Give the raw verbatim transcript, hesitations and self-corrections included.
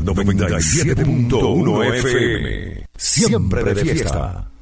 noventa y siete punto uno F M. Siempre de fiesta.